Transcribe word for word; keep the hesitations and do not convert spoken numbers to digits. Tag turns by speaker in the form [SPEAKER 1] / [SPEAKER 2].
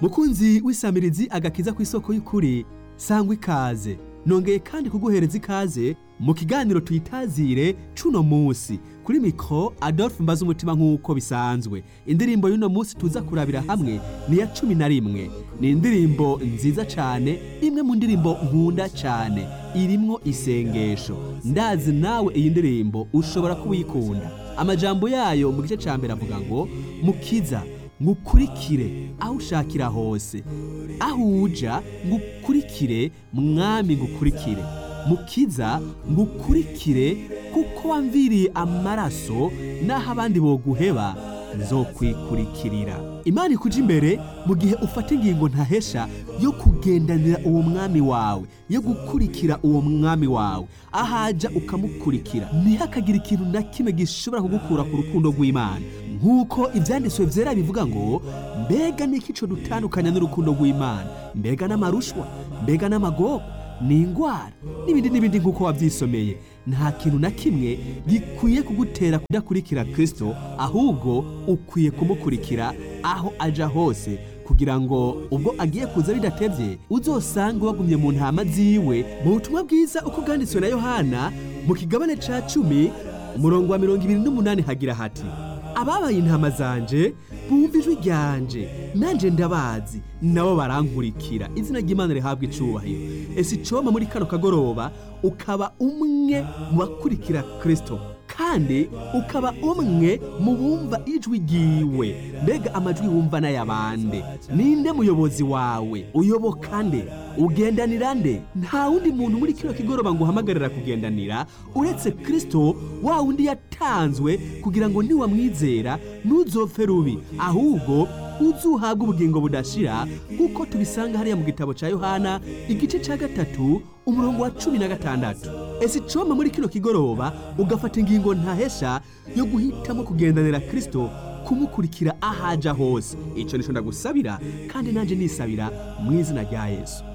[SPEAKER 1] mukunzi w'isamirizi agakiza ku isoko y'ukuri, sangwa ikaze. Nongeye kandi kuguhereza ikaze mu kiganiro tuyitazire cuno musi. Kuri mikro Adolphe Mbaza umutima nk'uko bisanzwe. Indirimbo y'uno musi tuza kurabira hamwe ni ya cumi na rimwe. Ni indirimbo nziza cane, imwe mu ndirimbo nkunda cane. Irimwo isengesho. Ndazi nawe iyi ndirimbo ushobora kubikunda. Amajambo yayo mu gice ca mbere avuga ngo mukiza ngukurikire aho ushakira hose, aho uja ngukurikire mwami ngukurikire, mukiza ngukurikire kuko wamviriye amaraso naho abandi boguheba nzokwikurikirira. Imana ikuja imbere mu gihe ufata ingingo ntahesha yo kugendanira uwo mwami wawe, yo gukurikira uwo mwami wawe, ahaja ukamukurikira. Ntihakagira ikintu na kimwe gishobora kugukura ku rukundo rw'Imana, nk'uko ivyanditswe vyera bivuga ngo mbega niki co dutandukanya n'urukundo rw'Imana? Mbega n'amarushwa, mbega n'amagogo, n'ingwara n'ibindi n'ibindi nk'uko wavyisomeye. Nta kintu na kimwe gikwiye kugutera kudakurikira Kristo, ahubwo ukwiye kumukurikira aho aja hose, kugira ngo ubwo agiye kuza bidatevye uzosanga wagumye mu ntama ziwe. Mu butumwa bwiza uko bwanditswe na Yohana mu kigabane ca cumi umurongo wa mirongo ibiri n'umunani hagira hati: ababaye intama zanje bumva ijwi ryanje, nanje ndabazi nabo barankurikira. Izina ry'Imana rihabwa icubahiro. Ese icoma muri kano kagoroba ukaba umwe mu bakurikira Kristo, kandi ukaba umwe mu bumva ijwi ryiwe. Mbega amajwi wumva n'ayabande? Ninde muyobozi wawe? Uyoboka nde? Ugendanira nde? Nta wundi muntu muri kino kigoroba ngo uhamagarira kugendanira uretse Kristo, wa wundi yatanzwe kugira ngo niwamwizera ntuzopfe rubi, ahubwo uzuhabwa ubugingo budashira, kuko tubisanga hariya mu gitabo ca Yohana igice ca gatatu umurongo wa cumi na gatandatu. Ese icoma muri kino kigoroba ugafata ingingo ntahesha yo guhitamo kugendanira Kristo, kumukurikira ahaja hose. Ico nico ndagusabira kandi nanje nisabira mu izina rya Yesu.